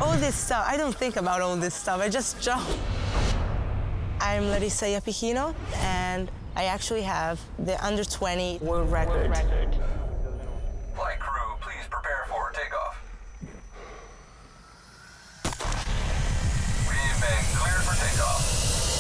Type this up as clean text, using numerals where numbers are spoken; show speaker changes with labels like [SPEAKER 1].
[SPEAKER 1] All this stuff, I don't think about all this stuff, I just jump. I'm Larissa Iapicino, and I actually have the under 20 world record.